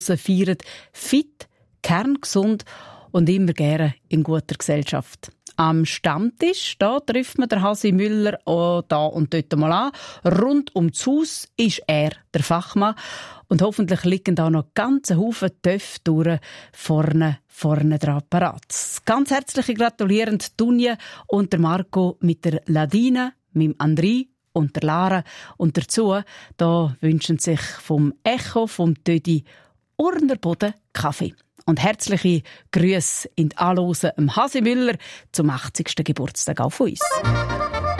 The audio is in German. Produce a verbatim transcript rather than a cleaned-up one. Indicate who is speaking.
Speaker 1: feiern fit, kerngesund und immer gerne in guter Gesellschaft. Am Stammtisch da trifft man den Hasi Müller auch da und dort mal an. Rund ums Haus ist er der Fachmann. Und hoffentlich liegen da noch ganze Haufen Töpfe durch vorne, vorne dran parat. Ganz herzliche Gratulieren Dunja und der Marco mit der Ladina, mit dem André und der Lara. Und dazu da wünschen sich vom Echo, vom Tödi Urnerboden Kaffee. Und herzliche Grüße in die Anlose am Hasi Müller zum achtzigsten Geburtstag auch von uns.